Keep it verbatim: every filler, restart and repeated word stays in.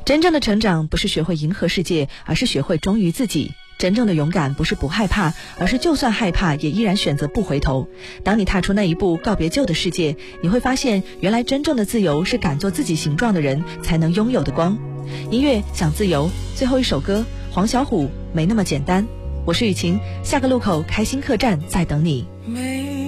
真正的成长不是学会迎合世界，而是学会忠于自己。真正的勇敢不是不害怕，而是就算害怕也依然选择不回头。当你踏出那一步，告别旧的世界，你会发现原来真正的自由是敢做自己形状的人才能拥有的光。音乐想自由，最后一首歌黄小琥没那么简单。我是雨晴，下个路口开心客栈在等你。